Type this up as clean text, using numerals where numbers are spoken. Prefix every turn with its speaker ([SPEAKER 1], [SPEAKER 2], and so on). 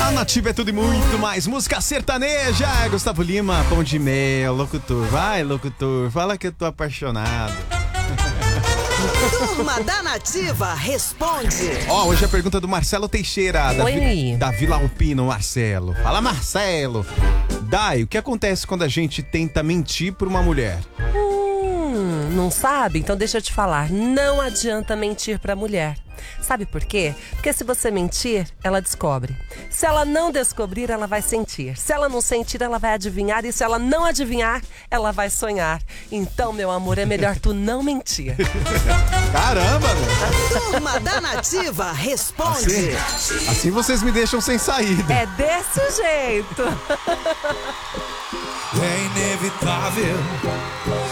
[SPEAKER 1] Na Nativa é tudo e muito mais. Música sertaneja. Gustavo Lima, Pão de Mel, locutor. Vai, locutor, fala que eu tô apaixonado.
[SPEAKER 2] Turma da Nativa responde.
[SPEAKER 1] Hoje é a pergunta do Marcelo Teixeira,
[SPEAKER 3] Oi.
[SPEAKER 1] da Vila Alpino, Marcelo. Fala, Marcelo. Dai, o que acontece quando a gente tenta mentir pra uma mulher?
[SPEAKER 3] Não sabe? Então deixa eu te falar. Não adianta mentir pra mulher. Sabe por quê? Porque se você mentir, ela descobre. Se ela não descobrir, ela vai sentir. Se ela não sentir, ela vai adivinhar. E se ela não adivinhar, ela vai sonhar. Então, meu amor, é melhor tu não mentir.
[SPEAKER 1] Caramba, velho.
[SPEAKER 2] Turma da Nativa responde.
[SPEAKER 1] Assim vocês me deixam sem saída.
[SPEAKER 3] É desse jeito.
[SPEAKER 4] É inevitável